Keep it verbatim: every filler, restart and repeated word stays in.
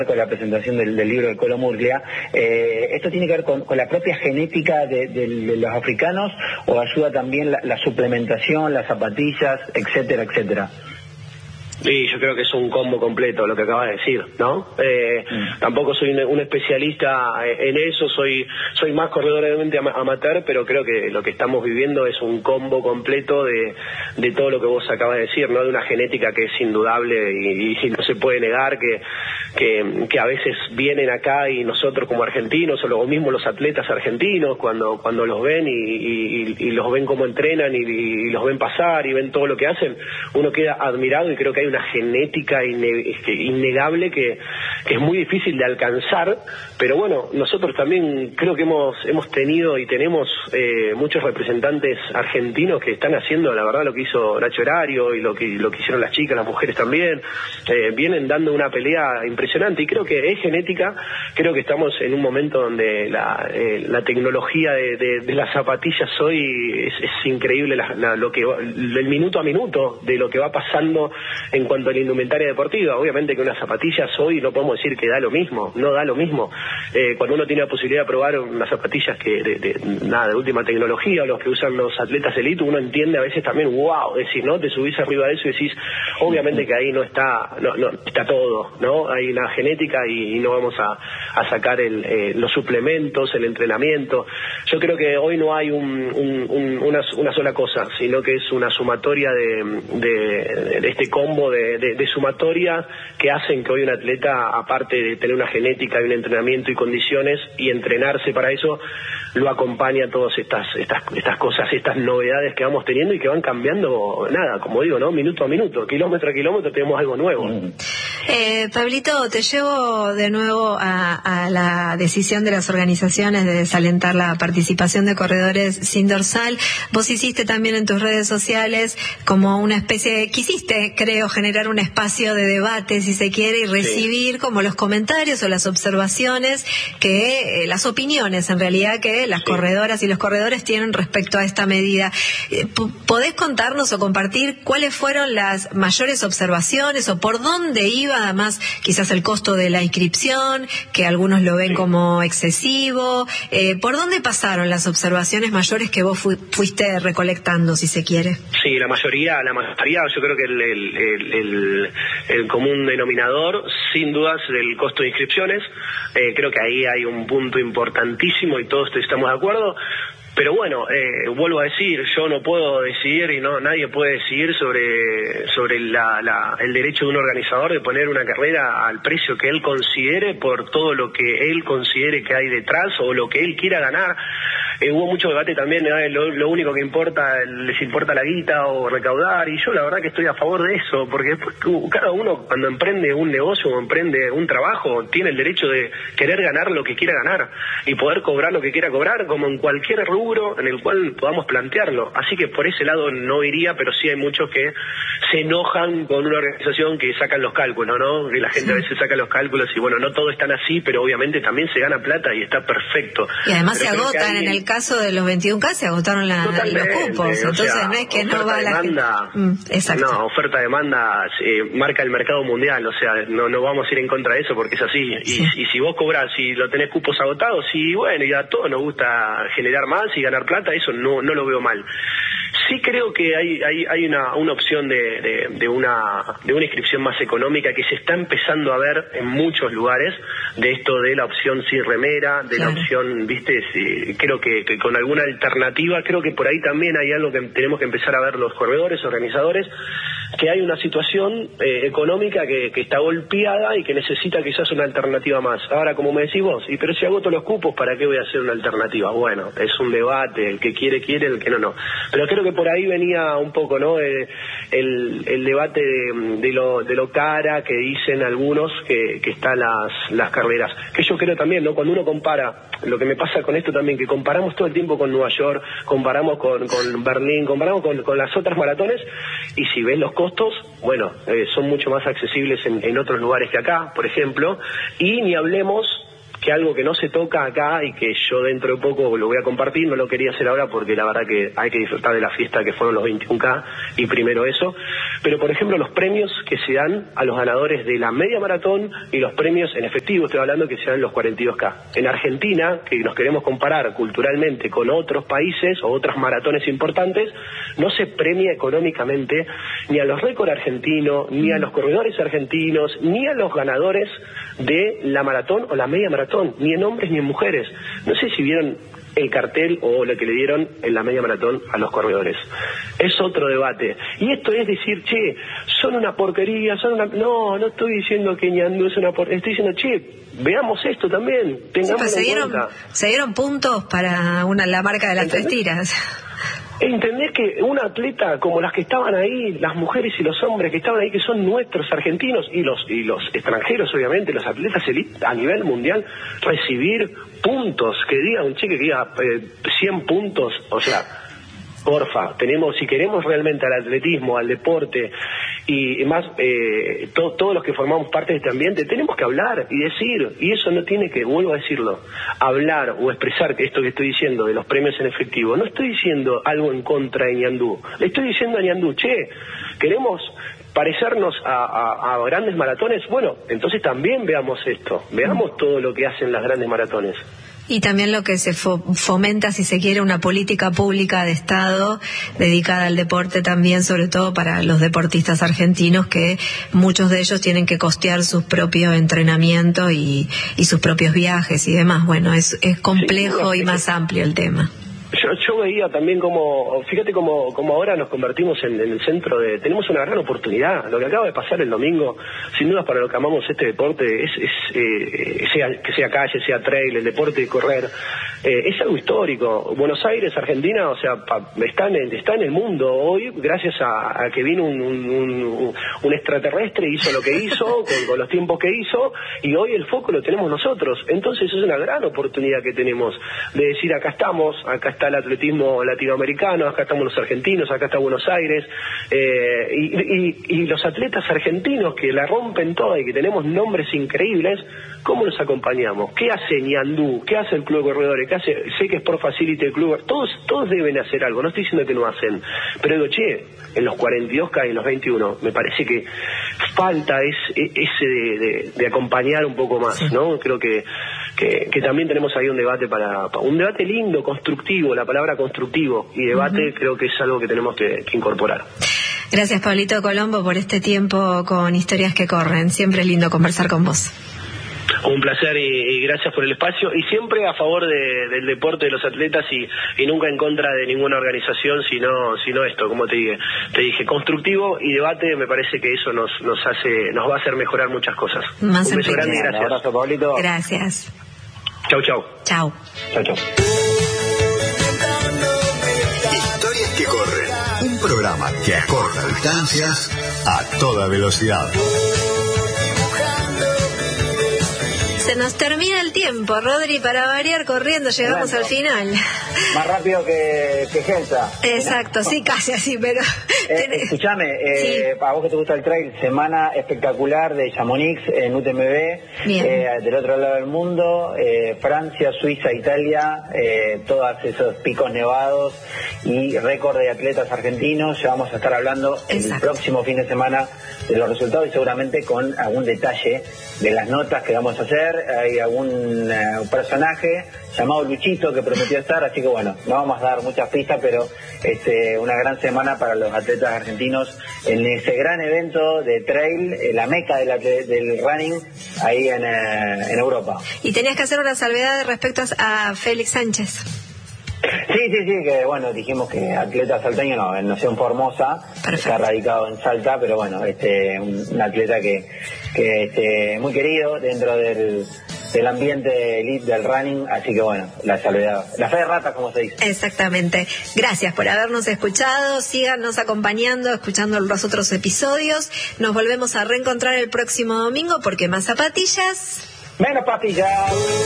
con la presentación del, del libro de Colo Murglia, eh, ¿esto tiene que ver con, con la propia genética de, de, de los africanos o ayuda también la, la suplementación, las zapatillas, etcétera, etcétera? Sí, yo creo que es un combo completo lo que acabas de decir, ¿no? Eh, mm. Tampoco soy un, un especialista en eso, soy soy más corredor obviamente amateur, pero creo que lo que estamos viviendo es un combo completo de, de todo lo que vos acabas de decir, ¿no? De una genética que es indudable y, y no se puede negar, que, que, que a veces vienen acá y nosotros como argentinos, o los mismos los atletas argentinos, cuando cuando los ven y, y, y los ven cómo entrenan y, y los ven pasar y ven todo lo que hacen, uno queda admirado y creo que hay una genética innegable que, que es muy difícil de alcanzar, pero bueno, nosotros también creo que hemos hemos tenido y tenemos eh, muchos representantes argentinos que están haciendo la verdad lo que hizo Nacho Horario y lo que lo que hicieron las chicas, las mujeres también, eh, vienen dando una pelea impresionante y creo que es genética. Creo que estamos en un momento donde la, eh, la tecnología de, de, de las zapatillas hoy es, es increíble, la, la, lo que el minuto a minuto de lo que va pasando en cuanto a la indumentaria deportiva. Obviamente que unas zapatillas hoy no podemos decir que da lo mismo, no da lo mismo. Eh, cuando uno tiene la posibilidad de probar unas zapatillas que de, de nada de última tecnología, o los que usan los atletas elite, uno entiende a veces también, wow, es decir, ¿no? Te subís arriba de eso y decís, obviamente que ahí no está, no, no está todo, ¿no? Hay una genética y, y no vamos a, a sacar el, eh, los suplementos, el entrenamiento. Yo creo que hoy no hay un, un, un, una, una sola cosa, sino que es una sumatoria de, de, de este combo de, de, de sumatoria que hacen que hoy un atleta, aparte de tener una genética y un entrenamiento y condiciones y entrenarse para eso, lo acompaña a todas estas, estas, estas cosas, estas novedades que vamos teniendo y que van cambiando, nada, como digo, ¿no? Minuto a minuto, kilómetro a kilómetro tenemos algo nuevo. Eh, Pablito, te llevo de nuevo a, a la decisión de las organizaciones de desalentar la participación de corredores sin dorsal. Vos hiciste también en tus redes sociales como una especie, quisiste, creo, generar un espacio de debate, si se quiere, y recibir sí. como los comentarios o las observaciones, que eh, las opiniones, en realidad, que las sí. corredoras y los corredores tienen respecto a esta medida. ¿Podés contarnos o compartir cuáles fueron las mayores observaciones o por dónde iba, además, quizás el costo de la inscripción, que algunos lo ven sí. como excesivo? Eh, ¿Por dónde pasaron las observaciones mayores que vos fu fuiste recolectando, si se quiere? Sí, la mayoría, la mayoría, yo creo que el, el, el, el, el común denominador, sin dudas, del costo de inscripciones. Eh, creo que ahí hay un punto importantísimo y todos estamos de acuerdo. Pero bueno, eh, vuelvo a decir, yo no puedo decidir y no nadie puede decidir sobre sobre la, la, el derecho de un organizador de poner una carrera al precio que él considere por todo lo que él considere que hay detrás o lo que él quiera ganar. Eh, hubo mucho debate también, ¿eh? lo, lo único que importa, les importa la guita o recaudar, y yo la verdad que estoy a favor de eso, porque después cada uno cuando emprende un negocio o emprende un trabajo tiene el derecho de querer ganar lo que quiera ganar y poder cobrar lo que quiera cobrar, como en cualquier rubro en el cual podamos plantearlo. Así que por ese lado no iría, pero sí hay muchos que se enojan con una organización que sacan los cálculos, ¿no? Que la gente a veces saca los cálculos y bueno, no todo es tan así, pero obviamente también se gana plata y está perfecto. Y además pero se agotan, alguien... en el caso de los veintiún K se agotaron la, los cupos, entonces sea, no es que no va la demanda, gente. Mm, exacto. No, oferta-demanda eh, marca el mercado mundial, o sea, no, no vamos a ir en contra de eso porque es así. Sí. Y, y si vos cobrás, si lo tenés cupos agotados, y bueno, y a todos nos gusta generar más y ganar plata, eso no, no lo veo mal. Sí creo que hay hay, hay una, una opción de, de, de una de una inscripción más económica que se está empezando a ver en muchos lugares, de esto de la opción sin remera, de claro. la opción, viste, sí, creo que, que con alguna alternativa, creo que por ahí también hay algo que tenemos que empezar a ver los corredores, organizadores, que hay una situación eh, económica que, que está golpeada y que necesita quizás una alternativa más. Ahora, como me decís vos, y pero si agoto los cupos, ¿para qué voy a hacer una alternativa? Bueno, es un debate, el que quiere, quiere, el que no, no. Pero creo que por ahí venía un poco, ¿no? Eh, el, el debate de, de, lo, de lo cara que dicen algunos que, que están las, las carreras. Que yo creo también, ¿no? Cuando uno compara, lo que me pasa con esto también, que comparamos todo el tiempo con Nueva York, comparamos con, con Berlín, comparamos con, con las otras maratones, y si ven los costos, bueno, eh, son mucho más accesibles en, en otros lugares que acá, por ejemplo, y ni hablemos que algo que no se toca acá y que yo dentro de poco lo voy a compartir, no lo quería hacer ahora porque la verdad que hay que disfrutar de la fiesta que fueron los veintiuno K y primero eso, pero por ejemplo los premios que se dan a los ganadores de la media maratón y los premios en efectivo, estoy hablando que se dan los cuarenta y dos K. En Argentina, que nos queremos comparar culturalmente con otros países o otras maratones importantes, no se premia económicamente ni a los récords argentinos, ni a los corredores argentinos, ni a los ganadores de la maratón o la media maratón, ni en hombres ni en mujeres. No sé si vieron el cartel o lo que le dieron en la media maratón a los corredores. Es otro debate. Y esto es decir, che, son una porquería, son una... No, no estoy diciendo que Ñandú es una porquería, estoy diciendo, che, veamos esto también, tengamos sí, pues en se cuenta. dieron, se dieron puntos para una la marca de las tres tiras. ¿Entendés que un atleta como las que estaban ahí, las mujeres y los hombres que estaban ahí, que son nuestros argentinos y los y los extranjeros, obviamente, los atletas elite a nivel mundial, recibir puntos, que diga un chique que diga eh, cien puntos, o sea, porfa, tenemos, si queremos realmente al atletismo, al deporte y más eh, to, todos los que formamos parte de este ambiente, tenemos que hablar y decir, y eso no tiene que, vuelvo a decirlo, hablar o expresar que esto que estoy diciendo de los premios en efectivo, no estoy diciendo algo en contra de Ñandú, le estoy diciendo a Ñandú, che, queremos parecernos a, a, a grandes maratones, bueno, entonces también veamos esto, veamos todo lo que hacen las grandes maratones. Y también lo que se fo fomenta, si se quiere, una política pública de Estado dedicada al deporte también, sobre todo para los deportistas argentinos, que muchos de ellos tienen que costear sus propios entrenamientos y, y sus propios viajes y demás. Bueno, es, es complejo sí, y más amplio el tema. Yo, yo veía también como, fíjate como, como ahora nos convertimos en, en el centro de, tenemos una gran oportunidad, lo que acaba de pasar el domingo, sin dudas para lo que amamos este deporte, es, es eh, sea, que sea calle, sea trail, el deporte de correr, eh, es algo histórico. Buenos Aires, Argentina, o sea, pa, está, en el, está en el mundo hoy, gracias a, a que vino un, un, un, un extraterrestre y hizo lo que hizo, con, con los tiempos que hizo, y hoy el foco lo tenemos nosotros. Entonces es una gran oportunidad que tenemos de decir, acá estamos, acá está el atletismo latinoamericano, acá estamos los argentinos, acá está Buenos Aires, eh, y, y, y los atletas argentinos que la rompen toda y que tenemos nombres increíbles, ¿cómo los acompañamos? ¿Qué hace Ñandú? ¿Qué hace el Club de Corredores? ¿Qué hace? Sé que Sport Facility, el club, todos, todos deben hacer algo, no estoy diciendo que no hacen, pero digo, che, en los cuarenta y dos K y en los veintiuno, me parece que falta ese, ese de, de, de acompañar un poco más, ¿no? Creo que, que, que también tenemos ahí un debate para, para un debate lindo, constructivo, la palabra constructivo y debate uh-huh. creo que es algo que tenemos que, que incorporar. Gracias, Pablito Colombo, por este tiempo con Historias que Corren. Siempre es lindo conversar con vos. Un placer y, y gracias por el espacio y siempre a favor de, del deporte de los atletas y, y nunca en contra de ninguna organización, sino sino esto, como te dije, te dije constructivo y debate. Me parece que eso nos nos hace nos va a hacer mejorar muchas cosas. Más un beso grande y gracias. Un abrazo, Pablito. Gracias. Chau, chau. Chau. Chau, chau. Historias que corren. Un programa que acorta distancias a toda velocidad. Se nos termina el tiempo, Rodri, para variar corriendo, llegamos bueno, al final. Más rápido que, que Gensa. Exacto, ¿no? Sí, casi así, pero... Eh, escuchame, eh, sí. Para vos que te gusta el trail, semana espectacular de Chamonix en U T M B, eh, del otro lado del mundo, eh, Francia, Suiza, Italia, eh, todos esos picos nevados y récord de atletas argentinos. Ya vamos a estar hablando Exacto. el próximo fin de semana de los resultados y seguramente con algún detalle de las notas que vamos a hacer. Hay algún uh, personaje llamado Luchito que prometió estar, así que bueno, no vamos a dar muchas pistas, pero este, una gran semana para los atletas argentinos en ese gran evento de trail, eh, la meca del, del running ahí en, eh, en Europa. Y tenías que hacer una salvedad respecto a Félix Sánchez. Sí, sí, sí, que bueno, dijimos que atleta salteño, no, en Nación Formosa, Perfecto. Está radicado en Salta, pero bueno, este, un, un atleta que, que este, muy querido dentro del, del ambiente elite del running, así que bueno, la salvedad, la fe de rata, como se dice. Exactamente. Gracias por habernos escuchado, síganos acompañando, escuchando los otros episodios, nos volvemos a reencontrar el próximo domingo porque más zapatillas... Menos patillas.